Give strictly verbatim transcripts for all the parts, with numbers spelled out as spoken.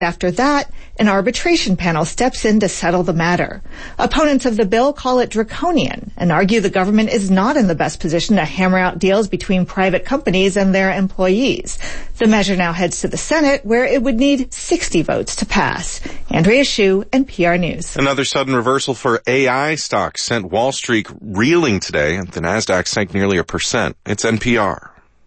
After that, an arbitration panel steps in to settle the matter. Opponents of the bill call it draconian and argue the government is not in the best position to hammer out deals between private companies and their employees. The measure now heads to the Senate, where it would need sixty votes to pass. Andrea Hsu, N P R News. Another sudden reversal for A I stocks sent Wall Street reeling today. The Nasdaq sank nearly a percent. It's N P R.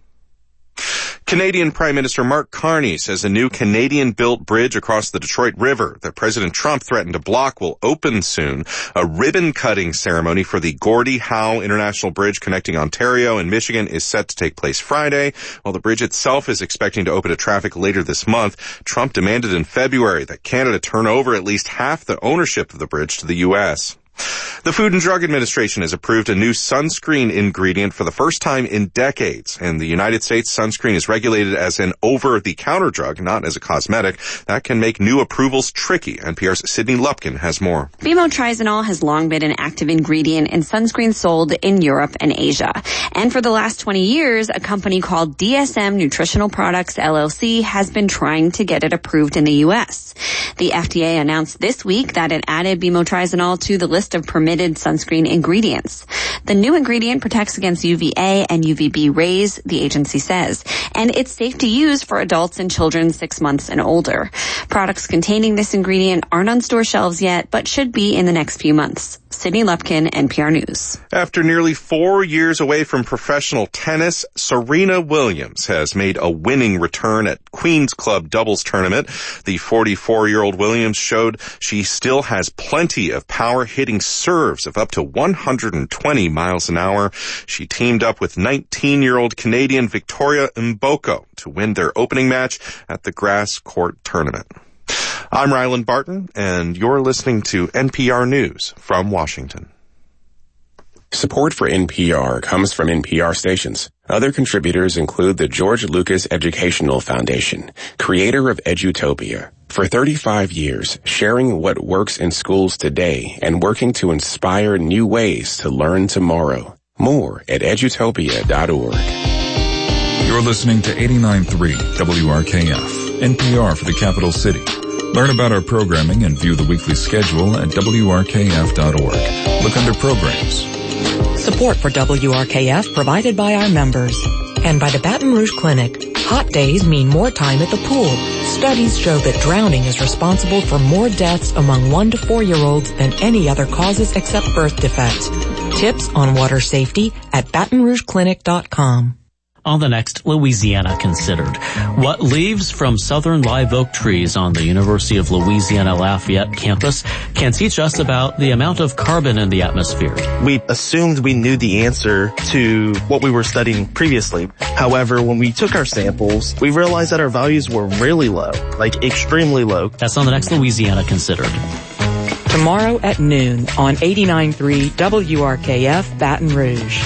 Canadian Prime Minister Mark Carney says a new Canadian-built bridge across the Detroit River that President Trump threatened to block will open soon. A ribbon-cutting ceremony for the Gordie Howe International Bridge connecting Ontario and Michigan is set to take place Friday. While the bridge itself is expecting to open to traffic later this month, Trump demanded in February that Canada turn over at least half the ownership of the bridge to the U S The Food and Drug Administration has approved a new sunscreen ingredient for the first time in decades. In the United States, sunscreen is regulated as an over-the-counter drug, not as a cosmetic. That can make new approvals tricky. N P R's Sydney Lupkin has more. Bimotrizanol has long been an active ingredient in sunscreen sold in Europe and Asia. And for the last twenty years, a company called D S M Nutritional Products, L L C, has been trying to get it approved in the U S. The F D A announced this week that it added bimotrizanol to the list of permitted sunscreen ingredients. The new ingredient protects against U V A and U V B rays, the agency says, and it's safe to use for adults and children six months and older. Products containing this ingredient aren't on store shelves yet, but should be in the next few months. Sydney Lupkin, N P R News. After nearly four years away from professional tennis, Serena Williams has made a winning return at Queen's Club doubles tournament. The forty-four-year-old Williams showed she still has plenty of power, hitting serves of up to one hundred twenty miles an hour. She teamed up with nineteen-year-old Canadian Victoria Mboko to win their opening match at the grass court tournament. I'm Ryland Barton, and you're listening to N P R News from Washington. Support for N P R comes from N P R stations. Other contributors include the George Lucas Educational Foundation, creator of Edutopia. For thirty-five years, sharing what works in schools today and working to inspire new ways to learn tomorrow. More at edutopia dot org. You're listening to eighty-nine point three W R K F, N P R for the capital city. Learn about our programming and view the weekly schedule at W R K F dot org. Look under programs. Support for W R K F provided by our members and by the Baton Rouge Clinic. Hot days mean more time at the pool. Studies show that drowning is responsible for more deaths among one to four year olds than any other causes except birth defects. Tips on water safety at baton rouge clinic dot com. On the next Louisiana Considered, what leaves from southern live oak trees on the University of Louisiana Lafayette campus can teach us about the amount of carbon in the atmosphere. We assumed we knew the answer to what we were studying previously. However, when we took our samples, we realized that our values were really low, like extremely low. That's on the next Louisiana Considered. Tomorrow at noon on eighty-nine point three W R K F Baton Rouge.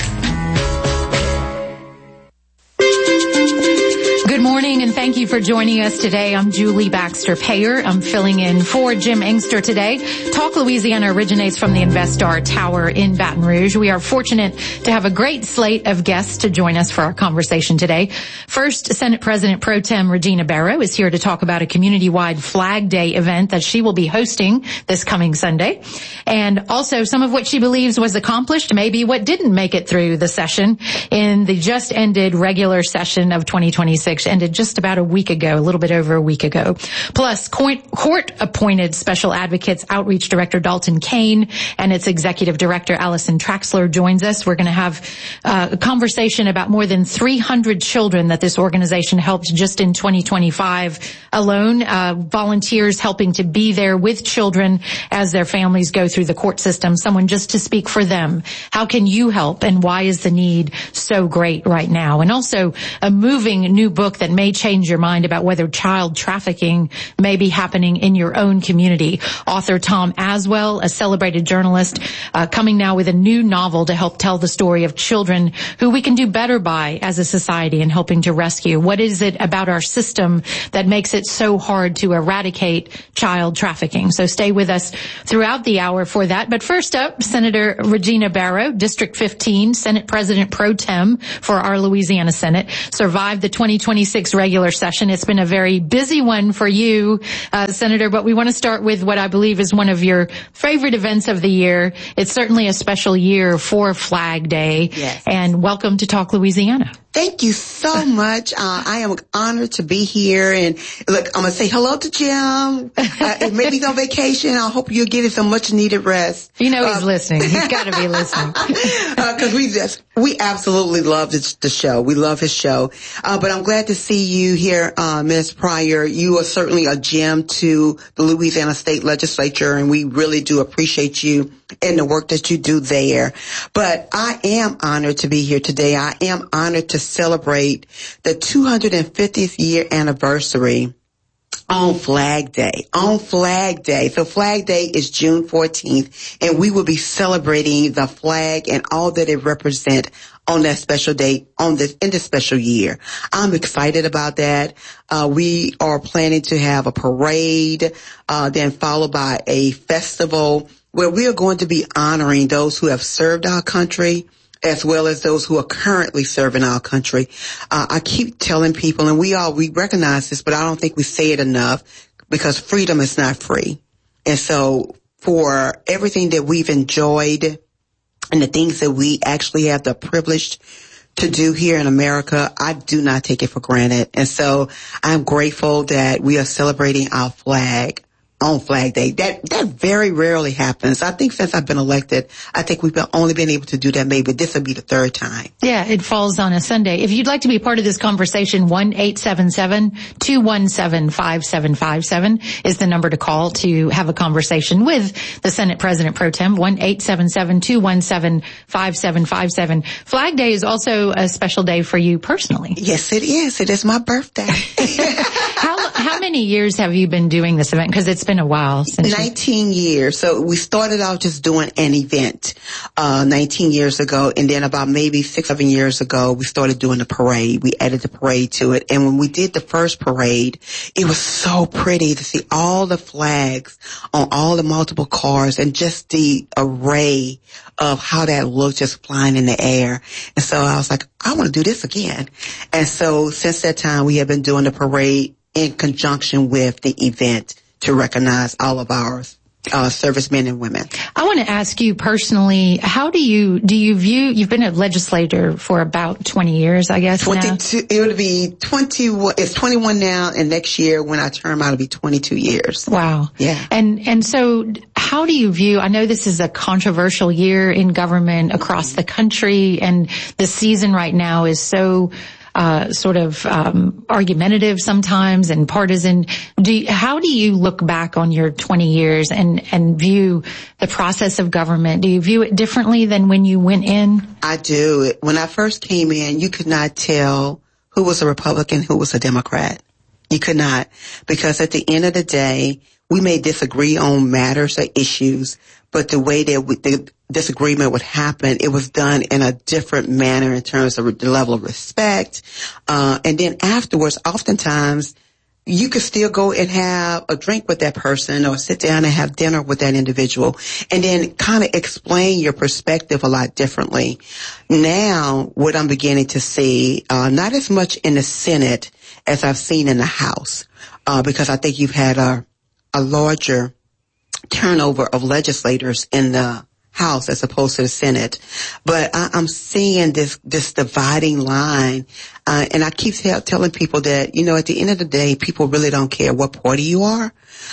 Good morning, and thank you for joining us today. I'm Julie Baxter Payer. I'm filling in for Jim Engster today. Talk Louisiana originates from the Investar Tower in Baton Rouge. We are fortunate to have a great slate of guests to join us for our conversation today. First, Senate President Pro Tem Regina Barrow is here to talk about a community-wide Flag Day event that she will be hosting this coming Sunday. And also some of what she believes was accomplished, maybe what didn't make it through the session in the just ended regular session of twenty twenty-six. Ended just about a week ago, a little bit over a week ago. Plus, court-appointed Special Advocates Outreach Director Dalton Kane and its Executive Director Allison Traxler joins us. We're going to have uh, a conversation about more than three hundred children that this organization helped just in twenty twenty-five alone. Uh, volunteers helping to be there with children as their families go through the court system. Someone just to speak for them. How can you help, and why is the need so great right now? And also a moving new book that may change your mind about whether child trafficking may be happening in your own community. Author Tom Aswell, a celebrated journalist, uh, coming now with a new novel to help tell the story of children who we can do better by as a society in helping to rescue. What is it about our system that makes it so hard to eradicate child trafficking? So stay with us throughout the hour for that. But first up, Senator Regina Barrow, District fifteen, Senate President Pro Tem for our Louisiana Senate, survived the twenty twenty-six regular particular session. It's been a very busy one for you, uh, Senator, but we want to start with what I believe is one of your favorite events of the year. It's certainly a special year for Flag Day. Yes. And welcome to Talk Louisiana. Thank you so much. Uh, I am honored to be here. And look, I'm going to say hello to Jim. Uh, maybe he's on vacation. I hope you're getting some much needed rest. You know he's uh, listening. He's got to be listening. Because uh, we just, we absolutely love the, the show. We love his show. Uh, but I'm glad to see you here, uh, Miz Pryor. You are certainly a gem to the Louisiana State Legislature, and we really do appreciate you and the work that you do there. But I am honored to be here today. I am honored to celebrate the two hundred fiftieth year anniversary on Flag Day. On Flag Day. So Flag Day is June fourteenth, and we will be celebrating the flag and all that it represents on that special day, on this, in this special year. I'm excited about that. Uh, we are planning to have a parade, uh, then followed by a festival where we are going to be honoring those who have served our country, as well as those who are currently serving our country. Uh, I keep telling people, and we all, we recognize this, but I don't think we say it enough, because freedom is not free. And so for everything that we've enjoyed and the things that we actually have the privilege to do here in America, I do not take it for granted. And so I'm grateful that we are celebrating our flag on Flag Day. That, that very rarely happens. I think since I've been elected, I think we've only been able to do that. Maybe this will be the third time. Yeah, it falls on a Sunday. If you'd like to be part of this conversation, one eight seven seven, two one seven, five seven five seven is the number to call to have a conversation with the Senate President Pro Tem, one eight seven seven, two one seven, five seven five seven. Flag Day is also a special day for you personally. Yes, it is. It is my birthday. How, how many years have you been doing this event? Because it's been a while since nineteen you... years. So we started out just doing an event, uh, nineteen years ago. And then about maybe six, seven years ago, we started doing the parade. We added the parade to it. And when we did the first parade, it was so pretty to see all the flags on all the multiple cars and just the array of how that looked just flying in the air. And so I was like, I want to do this again. And so since that time, we have been doing the parade in conjunction with the event to recognize all of our uh, servicemen and women. I want to ask you personally, how do you, do you view, you've been a legislator for about twenty years, I guess twenty-two, now? It would be twenty, it's twenty-one now, and next year when I term out, it'll be twenty-two years. Wow. Yeah. And, and so how do you view, I know this is a controversial year in government across the country, and the season right now is so Uh, sort of um, argumentative sometimes and partisan. Do you, how do you look back on your twenty years and, and view the process of government? Do you view it differently than when you went in? I do. When I first came in, you could not tell who was a Republican, who was a Democrat. You could not, because at the end of the day, we may disagree on matters or issues, but the way that we, the disagreement would happen, it was done in a different manner in terms of the level of respect. Uh, and then afterwards, oftentimes, you could still go and have a drink with that person or sit down and have dinner with that individual and then kind of explain your perspective a lot differently. Now, what I'm beginning to see, uh, not as much in the Senate as I've seen in the House, uh, because I think you've had a, a larger turnover of legislators in the House as opposed to the Senate. But I, I'm seeing this, this dividing line. Uh, and I keep tell, telling people that, you know, at the end of the day, people really don't care what party you are.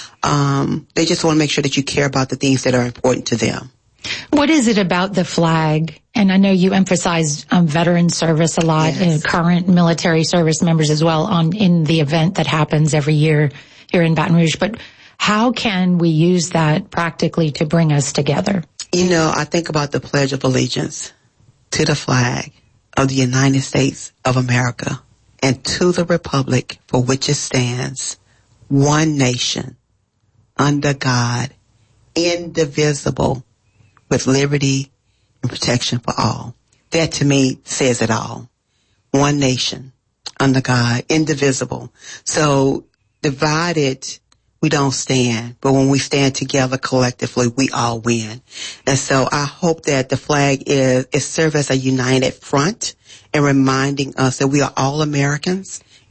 Um, they just want to make sure that you care about the things that are important to them. What is it about the flag? And I know you emphasize um, veteran service a lot, yes, and current military service members as well on in the event that happens every year here in Baton Rouge. But how can we use that practically to bring us together? You know, I think about the Pledge of Allegiance to the flag of the United States of America and to the republic for which it stands, one nation, under God, indivisible, with liberty and protection for all. That to me says it all. One nation, under God, indivisible. So divided, we don't stand, but when we stand together collectively, we all win. And so I hope that the flag is, is serve as a united front and reminding us that we are all Americans. And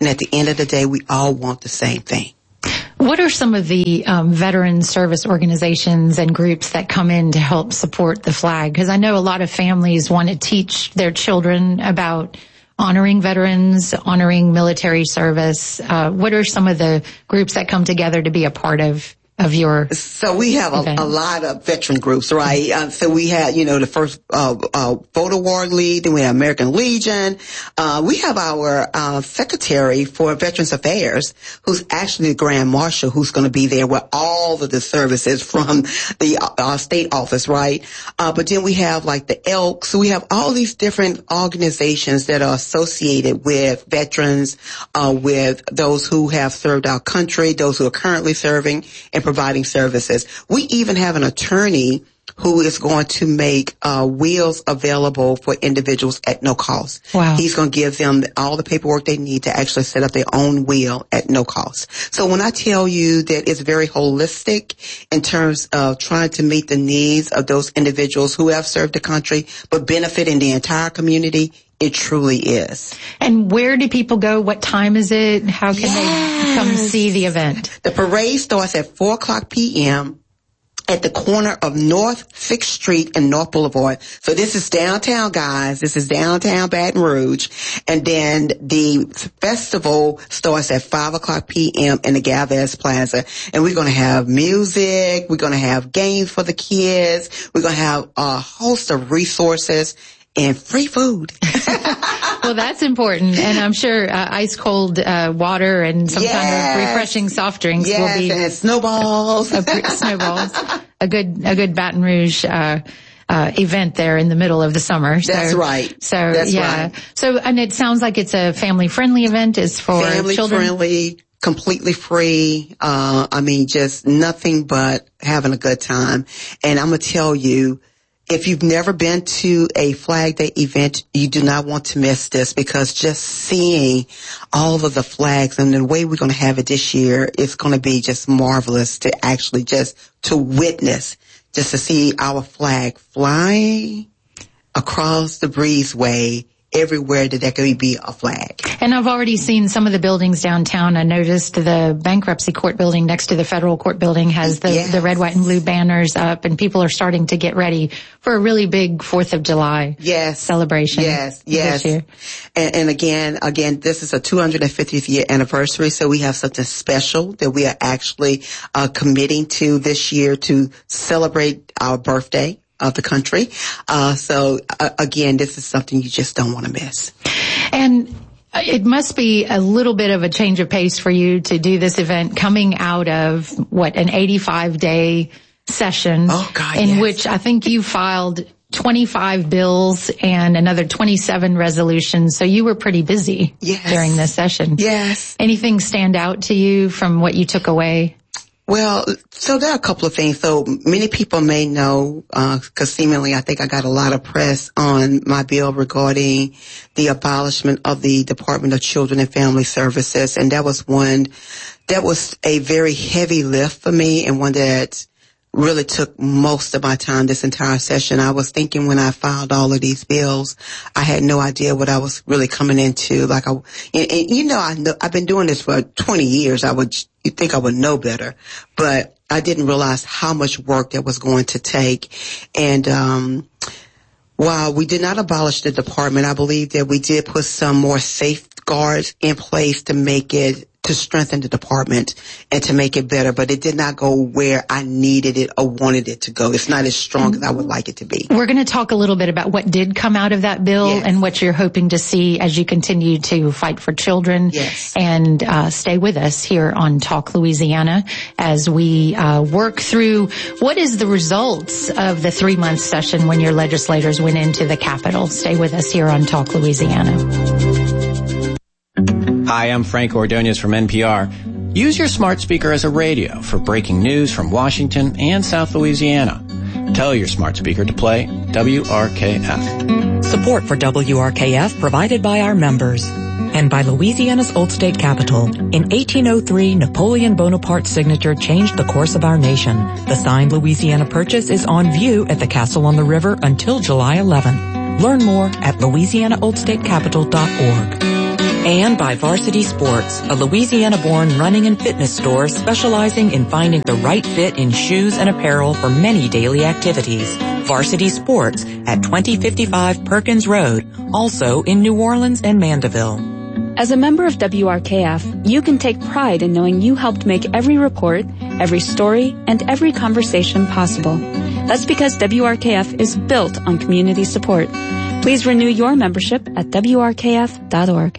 And at the end of the day, we all want the same thing. What are some of the um, veteran service organizations and groups that come in to help support the flag? Because I know a lot of families want to teach their children about honoring veterans, honoring military service. Uh, what are some of the groups that come together to be a part of of your So we have a, a lot of veteran groups, right? Uh, so we had, you know, the first uh, uh, Photo War League, then we have American Legion. Uh, we have our uh, secretary for Veterans Affairs, who's actually the Grand Marshal, who's going to be there with all of the services from the uh, state office, right? Uh, but then we have like the Elks. So we have all these different organizations that are associated with veterans, uh, with those who have served our country, those who are currently serving, and providing services. We even have an attorney who is going to make uh wills available for individuals at no cost. Wow. He's going to give them all the paperwork they need to actually set up their own will at no cost. So when I tell you that it's very holistic in terms of trying to meet the needs of those individuals who have served the country but benefiting the entire community, it truly is. And where do people go? What time is it? How can yes. they come see the event? The parade starts at four o'clock p.m. at the corner of North sixth Street and North Boulevard. So this is downtown, guys. This is downtown Baton Rouge. And then the festival starts at five o'clock p.m. in the Galvez Plaza. And we're going to have music. We're going to have games for the kids. We're going to have a host of resources and free food. Well, that's important. And I'm sure uh, ice cold uh, water and some yes. kind of refreshing soft drinks yes, will be. And snowballs. A, snowballs. A good, a good Baton Rouge, uh, uh, event there in the middle of the summer. So, That's right. So, That's yeah. right. So, and it sounds like it's a family friendly event. It's for family children. friendly, completely free. Uh, I mean, just nothing but having a good time. And I'm going to tell you, if you've never been to a Flag Day event, you do not want to miss this, because just seeing all of the flags and the way we're going to have it this year, it's going to be just marvelous to actually just to witness, just to see our flag flying across the breezeway everywhere that there could be a flag. And I've already seen some of the buildings downtown. I noticed the bankruptcy court building next to the federal court building has the, yes. the red, white, and blue banners up, and people are starting to get ready for a really big Fourth of July yes. celebration. Yes, yes. This year. And, and again, again, this is a two hundred fiftieth year anniversary, so we have something special that we are actually uh, committing to this year to celebrate our birthday of the country. Uh, so uh, again, this is something you just don't want to miss. And it must be a little bit of a change of pace for you to do this event coming out of what, an eighty-five day session oh, God, in yes. which I think you filed twenty-five bills and another twenty-seven resolutions. So you were pretty busy yes. during this session. Yes. Anything stand out to you from what you took away? Well, so there are a couple of things. So many people may know, uh, cause seemingly I think I got a lot of press on my bill regarding the abolishment of the Department of Children and Family Services. And that was one, that was a very heavy lift for me, and one that really took most of my time this entire session. I was thinking when I filed all of these bills, I had no idea what I was really coming into. Like I, and, and you know, I know, I've been doing this for twenty years. I would, you think I would know better, but I didn't realize how much work that was going to take. And, um, while we did not abolish the department, I believe that we did put some more safeguards in place to make it, to strengthen the department and to make it better, but it did not go where I needed it or wanted it to go. It's not as strong as I would like it to be. We're going to talk a little bit about what did come out of that bill yes. and what you're hoping to see as you continue to fight for children. Yes. And uh, stay with us here on Talk Louisiana as we uh, work through what is the results of the three-month session when your legislators went into the Capitol. Stay with us here on Talk Louisiana. Hi, I'm Frank Ordonez from N P R. Use your smart speaker as a radio for breaking news from Washington and South Louisiana. Tell your smart speaker to play W R K F. Support for W R K F provided by our members and by Louisiana's Old State Capitol. In eighteen oh three, Napoleon Bonaparte's signature changed the course of our nation. The signed Louisiana Purchase is on view at the Castle on the River until July eleventh. Learn more at louisiana old state capitol dot org. And by Varsity Sports, a Louisiana-born running and fitness store specializing in finding the right fit in shoes and apparel for many daily activities. Varsity Sports at twenty fifty-five Perkins Road, also in New Orleans and Mandeville. As a member of W R K F, you can take pride in knowing you helped make every report, every story, and every conversation possible. That's because W R K F is built on community support. Please renew your membership at W R K F dot org.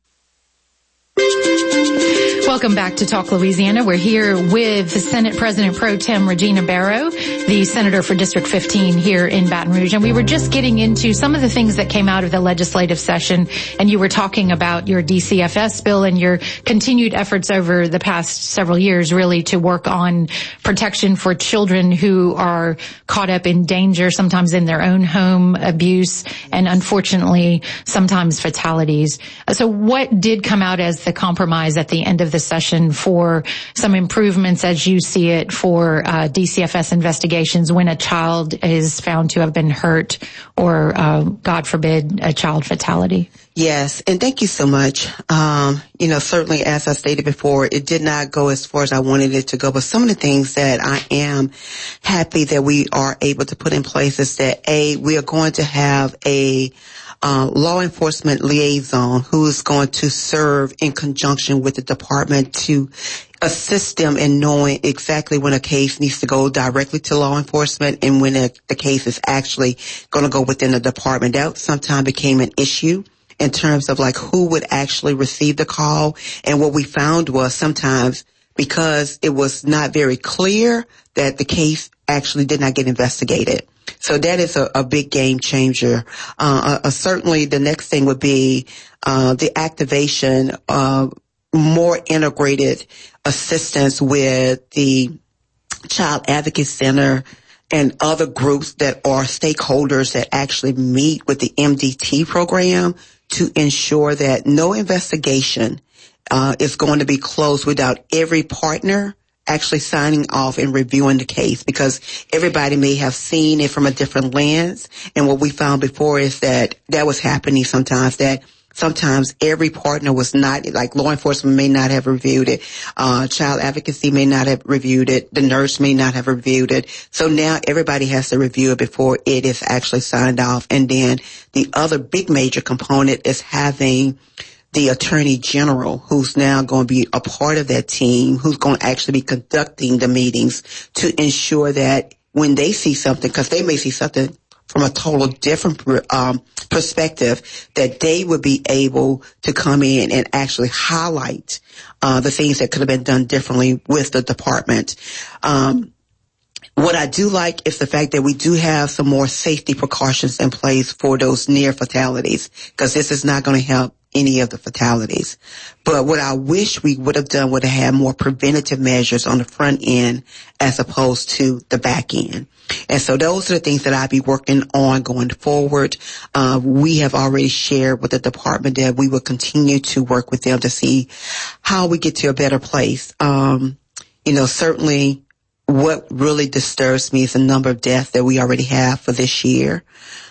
Welcome back to Talk Louisiana. We're here with Senate President Pro Tem Regina Barrow, the senator for District fifteen here in Baton Rouge. And we were just getting into some of the things that came out of the legislative session. And you were talking about your D C F S bill and your continued efforts over the past several years really to work on protection for children who are caught up in danger, sometimes in their own home, abuse, and unfortunately sometimes fatalities. So what did come out as the compromise at the end of the session for some improvements as you see it for uh, D C F S investigations when a child is found to have been hurt or, uh, God forbid, a child fatality? Yes, and thank you so much. Um, you know, certainly as I stated before, it did not go as far as I wanted it to go, but some of the things that I am happy that we are able to put in place is that, A, we are going to have a Uh, law enforcement liaison who is going to serve in conjunction with the department to assist them in knowing exactly when a case needs to go directly to law enforcement and when a, the case is actually going to go within the department. That sometimes became an issue in terms of like who would actually receive the call. And what we found was sometimes because it was not very clear that the case actually did not get investigated. So that is a, a big game changer. Uh, uh, certainly the next thing would be, uh, the activation of more integrated assistance with the Child Advocate Center and other groups that are stakeholders that actually meet with the M D T program to ensure that no investigation, uh, is going to be closed without every partner actually signing off and reviewing the case, because everybody may have seen it from a different lens. And what we found before is that that was happening sometimes, that sometimes every partner was not, like law enforcement may not have reviewed it, uh, child advocacy may not have reviewed it, the nurse may not have reviewed it. So now everybody has to review it before it is actually signed off. And then the other big major component is having the Attorney General, who's now going to be a part of that team, who's going to actually be conducting the meetings to ensure that when they see something, because they may see something from a total different um, perspective, that they would be able to come in and actually highlight uh, the things that could have been done differently with the department. Um, What I do like is the fact that we do have some more safety precautions in place for those near fatalities, because this is not going to help any of the fatalities. But what I wish we would have done would have had more preventative measures on the front end as opposed to the back end. And so those are the things that I'll be working on going forward. Uh, we have already shared with the department that we will continue to work with them to see how we get to a better place. Um, you know, certainly what really disturbs me is the number of deaths that we already have for this year.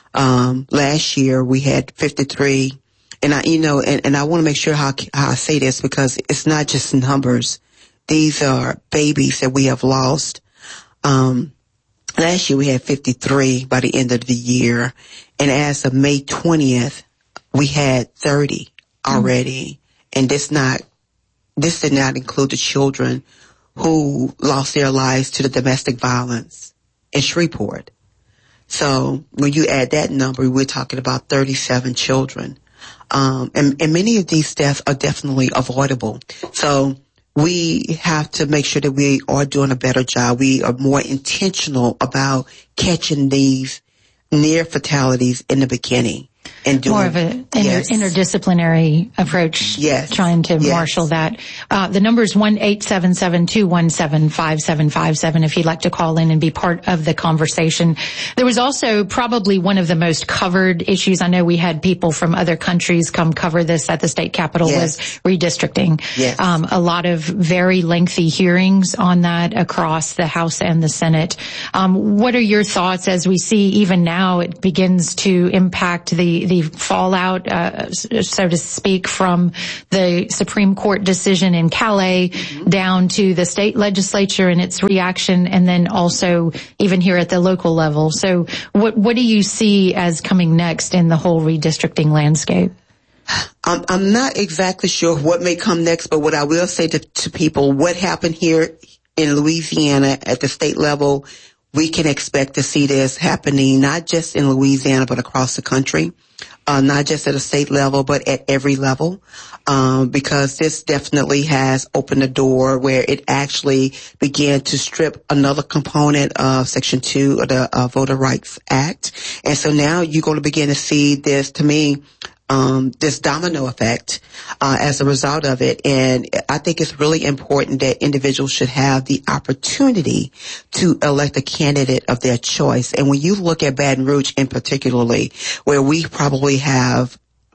Um, last year we had fifty-three. And I, you know, and, and I want to make sure how, how I say this, because it's not just numbers. These are babies that we have lost. Um, last year we had fifty-three by the end of the year. And as of May twentieth, we had thirty already. Mm-hmm. And this not, this did not include the children who lost their lives to the domestic violence in Shreveport. So when you add that number, we're talking about thirty-seven children. Um, and, and many of these deaths are definitely avoidable. So we have to make sure that we are doing a better job. We are more intentional about catching these near fatalities in the beginning. And doing, more of an yes. inter, interdisciplinary approach, yes. trying to yes. marshal that. Uh, the number is one eight seven seven, two one seven, five seven five seven if you'd like to call in and be part of the conversation. There was also probably one of the most covered issues. I know we had people from other countries come cover this at the state capitol, yes. was redistricting. Yes. Um, a lot of very lengthy hearings on that across the House and the Senate. Um, what are your thoughts as we see even now it begins to impact the the, the fallout, uh, so to speak, from the Supreme Court decision in Calais mm-hmm. down to the state legislature and its reaction, and then also even here at the local level. So what, what do you see as coming next in the whole redistricting landscape? I'm, I'm not exactly sure what may come next, but what I will say to, to people, what happened here in Louisiana at the state level, we can expect to see this happening not just in Louisiana, but across the country, uh, not just at a state level, but at every level, um, because this definitely has opened a door where it actually began to strip another component of Section two of the uh, Voter Rights Act. And so now you're going to begin to see this, to me, Um, this domino effect, uh, as a result of it. And I think it's really important that individuals should have the opportunity to elect a candidate of their choice. And when you look at Baton Rouge in particularly, where we probably have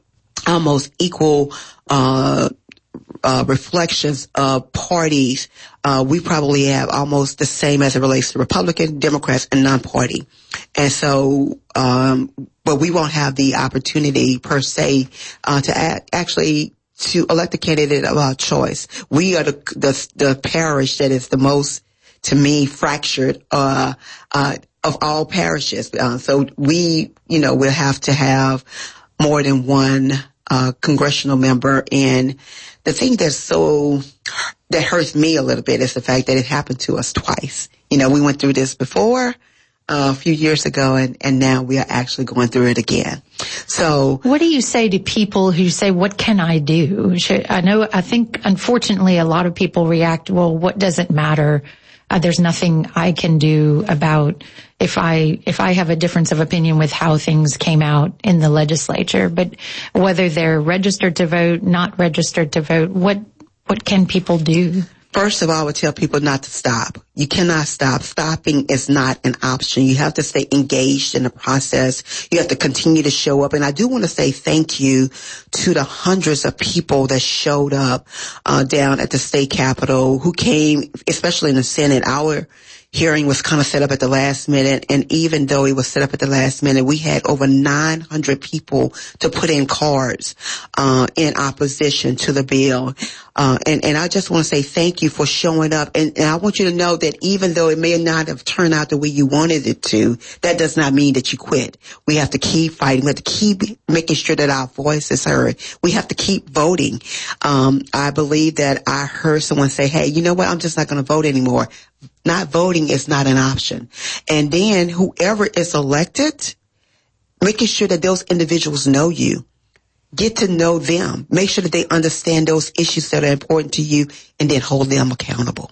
almost equal, uh, Uh, reflections of parties, uh, we probably have almost the same as it relates to Republican, Democrats, and non-party. And so, um, but we won't have the opportunity per se, uh, to act, actually to elect a candidate of our choice. We are the, the, the parish that is the most, to me, fractured, uh, uh, of all parishes. Uh, so we, you know, will have to have more than one, uh, congressional member. And the thing that's so, that hurts me a little bit is the fact that it happened to us twice. You know, we went through this before, uh, a few years ago, and, and now we are actually going through it again. So. What do you say to people who say, what can I do? Should, I know, I think, unfortunately, a lot of people react, well, what does it matter? Uh, there's nothing I can do about if I, if I have a difference of opinion with how things came out in the legislature, but whether they're registered to vote, not registered to vote, what, what can people do? First of all, I would tell people not to stop. You cannot stop. Stopping is not an option. You have to stay engaged in the process. You have to continue to show up. And I do want to say thank you to the hundreds of people that showed up uh down at the state capitol, who came, especially in the Senate. Our hearing was kind of set up at the last minute, and even though it was set up at the last minute, we had over nine hundred people to put in cards uh in opposition to the bill. Uh and, and I just want to say thank you for showing up. And, and I want you to know that even though it may not have turned out the way you wanted it to, that does not mean that you quit. We have to keep fighting. We have to keep making sure that our voice is heard. We have to keep voting. Um I believe that I heard someone say, hey, you know what? I'm just not going to vote anymore. Not voting is not an option. And then whoever is elected, making sure that those individuals know you. Get to know them. Make sure that they understand those issues that are important to you, and then hold them accountable.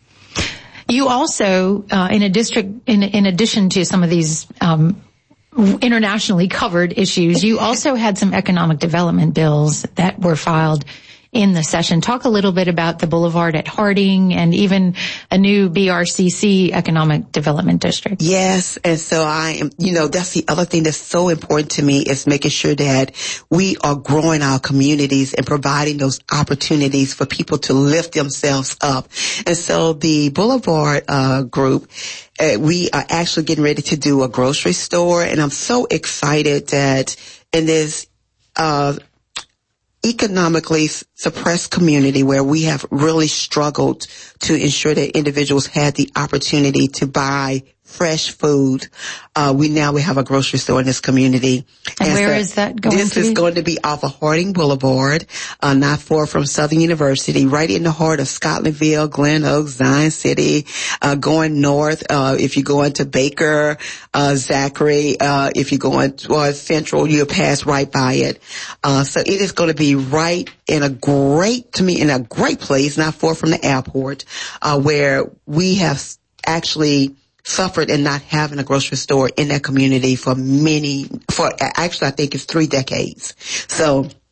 You also, uh, in a district, in, in addition to some of these um, internationally covered issues, you also had some economic development bills that were filed in the session. Talk a little bit about the Boulevard at Harding and even a new B R C C economic development district. Yes. And so I am, you know, that's the other thing that's so important to me, is making sure that we are growing our communities and providing those opportunities for people to lift themselves up. And so the Boulevard, uh, group, uh, we are actually getting ready to do a grocery store. And I'm so excited that in this, uh, economically suppressed community where we have really struggled to ensure that individuals had the opportunity to buy fresh food. Uh, we now we have a grocery store in this community. And, and where so is that going this to is be? going to be off of Harding Boulevard, uh, not far from Southern University, right in the heart of Scotlandville, Glen Oaks, Zion City, uh, going north. Uh, if you go into Baker, uh, Zachary, uh, if you go towards Central, you'll pass right by it. Uh, so it is going to be right in a great, to me, in a great place, not far from the airport, uh, where we have actually suffered in not having a grocery store in that community for many, for actually I think it's three decades. So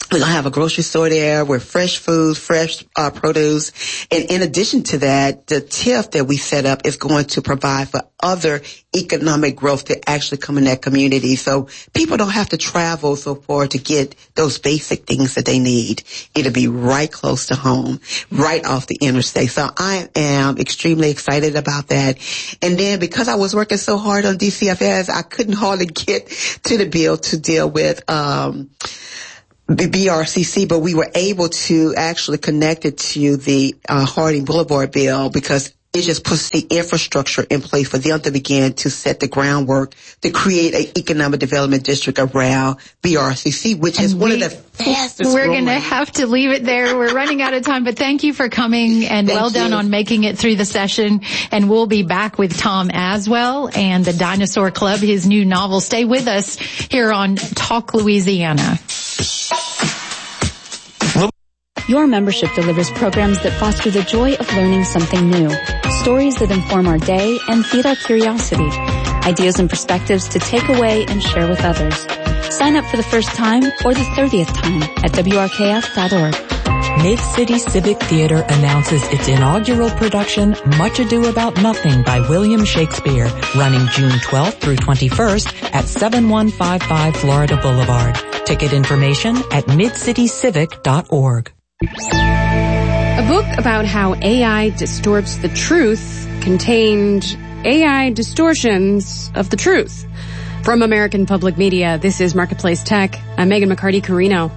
We're going to have a grocery store there with fresh food, fresh uh, produce. And in addition to that, the T I F that we set up is going to provide for other economic growth to actually come in that community. So people don't have to travel so far to get those basic things that they need. It'll be right close to home, right off the interstate. So I am extremely excited about that. And then because I was working so hard on D C F S, I couldn't hardly get to the bill to deal with, um, B R C C, but we were able to actually connect it to the uh, Harding Boulevard bill because it just puts the infrastructure in place for them to begin to set the groundwork to create an economic development district around B R C C, which and is we, one of the fastest. We're going to have to leave it there. We're running out of time, but thank you for coming and thank well done you. on making it through the session. And we'll be back with Tom Aswell and the Dinosaur Club, his new novel. Stay with us here on Talk Louisiana. Your membership delivers programs that foster the joy of learning something new, stories that inform our day and feed our curiosity, ideas and perspectives to take away and share with others. Sign up for the first time or the thirtieth time at W R K F dot org. Mid-City Civic Theater announces its inaugural production, Much Ado About Nothing by William Shakespeare, running June twelfth through twenty-first at seventy-one fifty-five Florida Boulevard. Ticket information at mid city civic dot org. A book about how A I distorts the truth contained A I distortions of the truth. From American Public Media, this is Marketplace Tech. I'm Megan McCarty-Carino.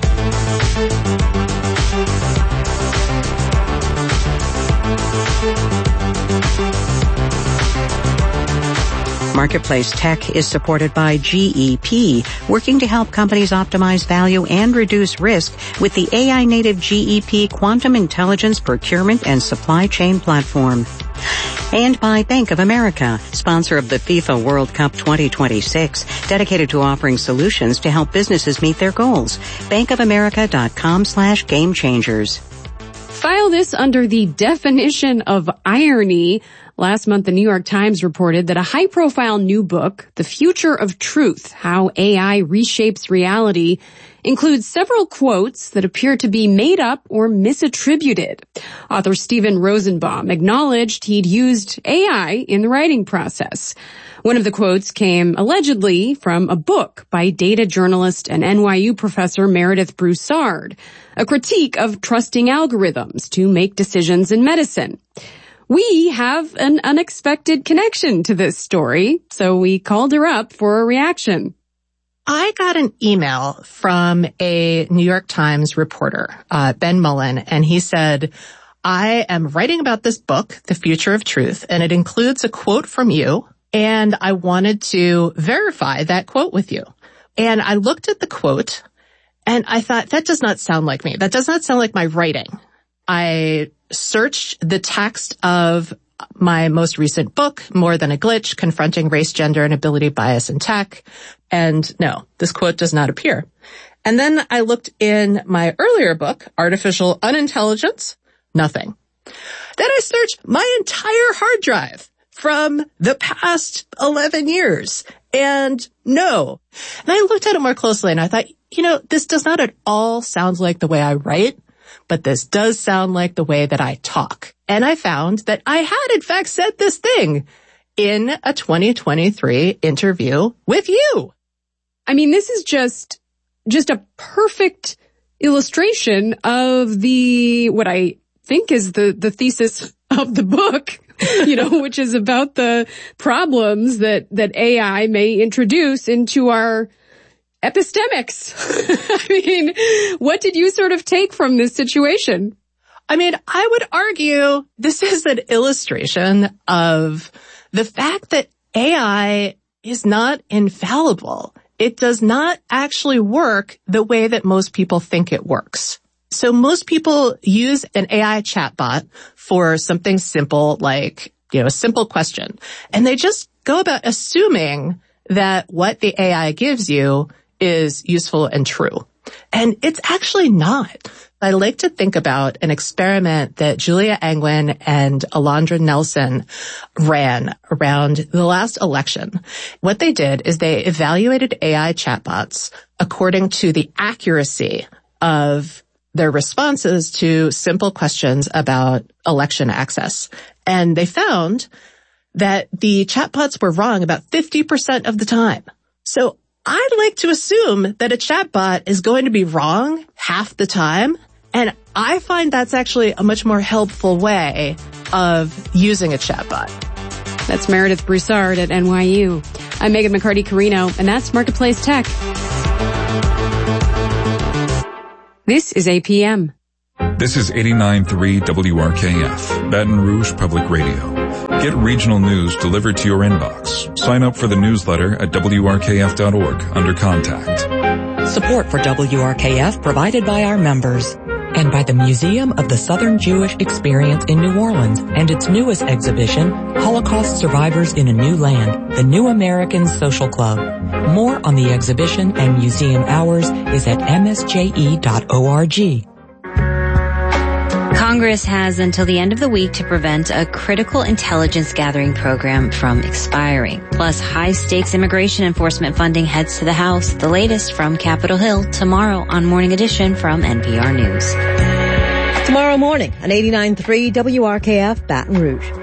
Marketplace Tech is supported by G E P, working to help companies optimize value and reduce risk with the A I-native G E P Quantum Intelligence Procurement and Supply Chain Platform. And by Bank of America, sponsor of the FIFA World Cup twenty twenty-six, dedicated to offering solutions to help businesses meet their goals. bankofamerica.com slash game changers. File this under the definition of irony. Last month, the New York Times reported that a high-profile new book, The Future of Truth, How A I Reshapes Reality, includes several quotes that appear to be made up or misattributed. Author Stephen Rosenbaum acknowledged he'd used A I in the writing process. One of the quotes came allegedly from a book by data journalist and N Y U professor Meredith Broussard, a critique of trusting algorithms to make decisions in medicine. We have an unexpected connection to this story, so we called her up for a reaction. I got an email from a New York Times reporter, uh, Ben Mullen, and he said, I am writing about this book, The Future of Truth, and it includes a quote from you, and I wanted to verify that quote with you. And I looked at the quote, and I thought, that does not sound like me. That does not sound like my writing. I searched the text of my most recent book, More Than a Glitch, Confronting Race, Gender, and Ability Bias in Tech. And no, this quote does not appear. And then I looked in my earlier book, Artificial Unintelligence, nothing. Then I searched my entire hard drive from the past eleven years, and no. And I looked at it more closely and I thought, you know, this does not at all sound like the way I write, but this does sound like the way that I talk. And I found that I had, in fact, said this thing in a twenty twenty-three interview with you. I mean, this is just, just a perfect illustration of the, what I think is the, the thesis of the book, you know, which is about the problems that, that A I may introduce into our epistemics. I mean, what did you sort of take from this situation? I mean, I would argue this is an illustration of the fact that A I is not infallible. It does not actually work the way that most people think it works. So most people use an A I chatbot for something simple like, you know, a simple question. And they just go about assuming that what the A I gives you is useful and true. And it's actually not. I like to think about an experiment that Julia Angwin and Alondra Nelson ran around the last election. What they did is they evaluated A I chatbots according to the accuracy of their responses to simple questions about election access. And they found that the chatbots were wrong about fifty percent of the time. So I'd like to assume that a chatbot is going to be wrong half the time. And I find that's actually a much more helpful way of using a chatbot. That's Meredith Broussard at N Y U. I'm Megan McCarty-Carino, and that's Marketplace Tech. This is A P M. This is eighty-nine point three W R K F, Baton Rouge Public Radio. Get regional news delivered to your inbox. Sign up for the newsletter at W R K F dot org under Contact. Support for W R K F provided by our members and by the Museum of the Southern Jewish Experience in New Orleans and its newest exhibition, Holocaust Survivors in a New Land, the New Americans Social Club. More on the exhibition and museum hours is at M S J E dot org. Congress has until the end of the week to prevent a critical intelligence gathering program from expiring. Plus, high-stakes immigration enforcement funding heads to the House. The latest from Capitol Hill tomorrow on Morning Edition from N P R News. Tomorrow morning on eighty-nine point three W R K F Baton Rouge.